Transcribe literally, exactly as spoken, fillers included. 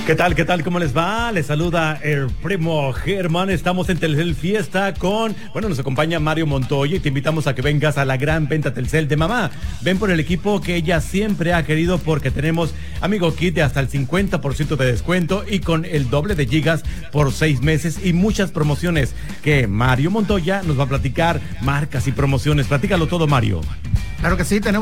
¿Qué tal? ¿Qué tal? ¿Cómo les va? Les saluda el primo Germán. Estamos en Telcel Fiesta con... Bueno, nos acompaña Mario Montoya y te invitamos a que vengas a la gran venta Telcel de mamá. Ven por el equipo que ella siempre ha querido porque tenemos amigo kit de hasta el cincuenta por ciento de descuento y con el doble de gigas por seis meses y muchas promociones que Mario Montoya nos va a platicar, marcas y promociones. Platícalo todo, Mario. Claro que sí, tenemos